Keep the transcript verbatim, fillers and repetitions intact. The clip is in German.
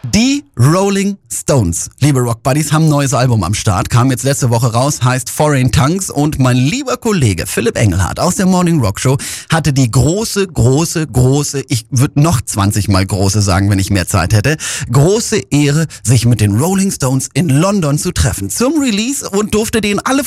Die Rolling Stones, liebe Rock Buddies, haben ein neues Album am Start, kam jetzt letzte Woche raus, heißt Foreign Tongues, und mein lieber Kollege Philipp Engelhardt aus der Morning Rock Show hatte die große, große, große, ich würde noch zwanzig Mal große sagen, wenn ich mehr Zeit hätte, große Ehre, sich mit den Rolling Stones in London zu treffen zum Release und durfte denen alle